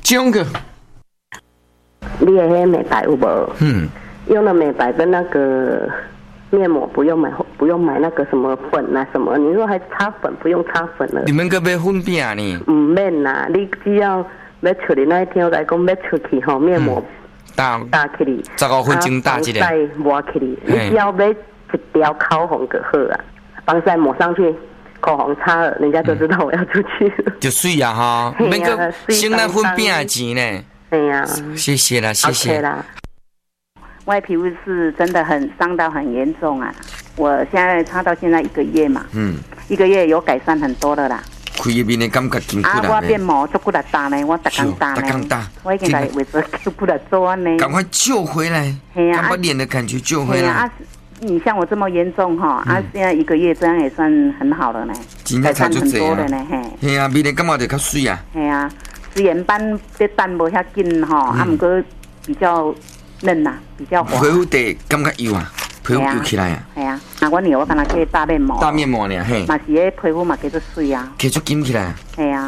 讲个， 你的那美白有无？用了美白跟那个面膜不用买那个什么粉啊什么，你说还擦粉不用擦粉了？ 你们个买粉饼呢？ 唔免啦，你只要要出去那一天，我来讲要出去吼，面膜打起嚟 ，15分钟打一个， 防晒抹起嚟，你只要买一条口红就好啊，防晒抹上去。口红擦了，人家就知道我要出去了。 就水啊哈，免个省咱粉饼的钱呢。 哎呀， 谢谢啦，谢谢。 啦。 我的皮肤是真的很伤到很严重啊！我现在擦到现在1个月嘛，1个月有改善很多了啦。 开入面的感觉辛苦啦。 我变毛做骨力大呢，我逐工打，我已经在为着做骨力做安呢。 赶快救回来，把脸的感觉救回来。 你像我这么严重哈，现在1个月这样也算很好了呢，改善很多了呢，嘿。 嘿啊，面的感觉就较水啊。 嘿啊，虽然斑在淡无遐紧哈，不过比较嫩呐，比较滑。 皮肤地感觉油啊，皮肤油起来啊。 系啊，那我女儿跟她去打面膜。 打面膜呢，嘿。 嘛是迄皮肤嘛叫做水啊。 继续紧起来。 系啊。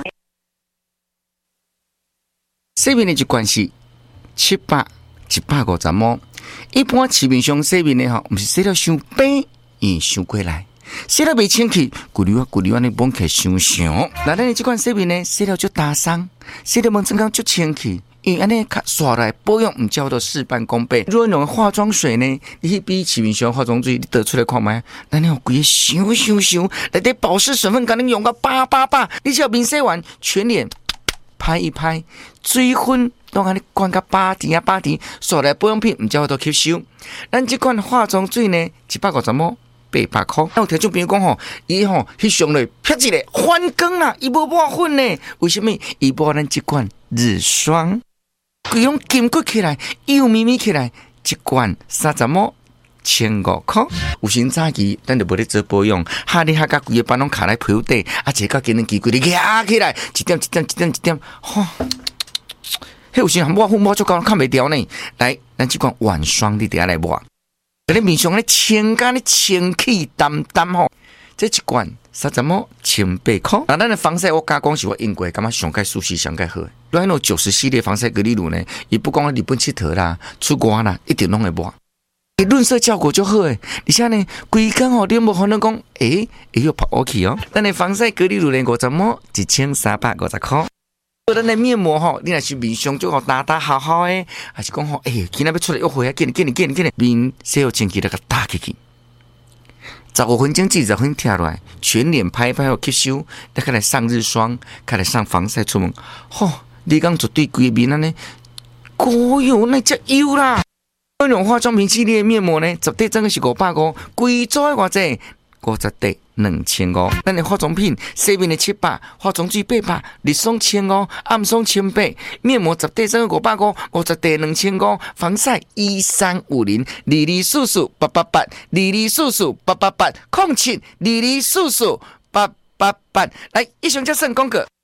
洗面的一罐是700、150毛。一般市面上洗面的吼，唔是洗了伤白，伊伤过来，洗了袂清气，骨溜安尼崩起伤伤。那咱的这款洗面呢，洗了就打伤，洗了门整刚就清气，因为安尼较刷来保养唔叫做事半功倍。如果用化妆水呢，你去比市面上化妆水，你得出来看卖，咱你有规个想，内底保湿成分敢能用到8，你只要面洗完，全脸拍一拍，水分。拢安尼灌到8甜，刷来保养品唔叫我都吸收。咱这款化妆水呢，750毛，800块。有听众朋友讲吼，伊吼翕相咧，翕一个翻光啦，伊无抹粉呢？为什么？伊抹咱这款日霜，规拢金骨起来，幼咪咪起来，一罐30毛。1500块，有时早期咱就无咧做保养，哈哩哈甲规个斑拢卡在皮肤底，坐到今日几规日压起来，一点，吼。迄有时抹粉抹足够看袂掉呢。来，咱这款晚霜你底下来抹，在你面上咧清干咧清气淡吼。这一罐30毛1800块。那咱的防晒我加讲是我用过，感觉上盖舒适上盖好。咱那90系列防晒隔离乳呢，伊不光日本佚佗啦、出国啦，一定拢会抹。润色效果就好诶，而且呢，规工吼你无可能讲，又跑我去哦。咱的防晒隔离乳呢50毛1350块。咱的面膜吼，你若是面上最好打好好诶，还是讲吼，今仔要出来约会啊，紧面洗好清气来个打起去，15分钟至20分贴落来，全脸拍后吸收，再开来上日霜，开来上防晒出门，吼，你讲绝对规面安尼，哟，那只油啦！这种化妆品系列面膜呢，10块整个是550，贵做偌济？50块2500。咱的化妆品，洗面的700，化妆水800，日霜1500，暗霜1800，面膜10块整个550，50块2500，防晒1350，224488，224488，0722448888，来，以上才算广告。